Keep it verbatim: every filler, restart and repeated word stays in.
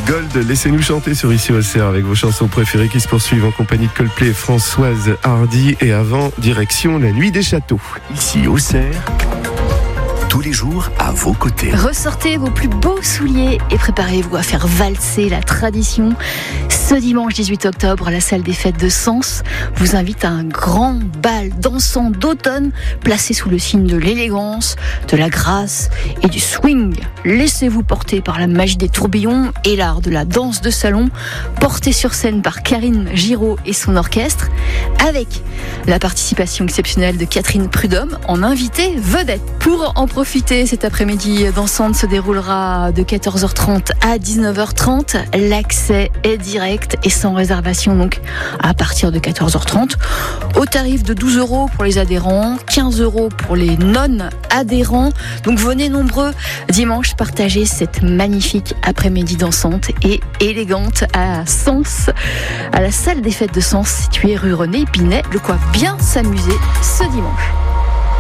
Gold, laissez-nous chanter sur Ici Auxerre avec vos chansons préférées qui se poursuivent en compagnie de Coldplay et Françoise Hardy. Et avant, direction la Nuit des Châteaux. Ici Auxerre, tous les jours à vos côtés. Ressortez vos plus beaux souliers et préparez-vous à faire valser la tradition. Ce dimanche dix-huit octobre, la salle des fêtes de Sens vous invite à un grand bal dansant d'automne placé sous le signe de l'élégance, de la grâce et du swing. Laissez-vous porter par la magie des tourbillons et l'art de la danse de salon, porté sur scène par Karine Giraud et son orchestre, avec la participation exceptionnelle de Catherine Prudhomme en invitée vedette. Pour en profiter, cet après-midi dansante se déroulera de quatorze heures trente à dix-neuf heures trente. L'accès est direct et sans réservation, donc à partir de quatorze heures trente, au tarif de douze euros pour les adhérents, quinze euros pour les non-adhérents. Donc venez nombreux dimanche partager cette magnifique après-midi dansante et élégante à Sens, à la salle des fêtes de Sens, située rue René Binet, de quoi bien s'amuser ce dimanche.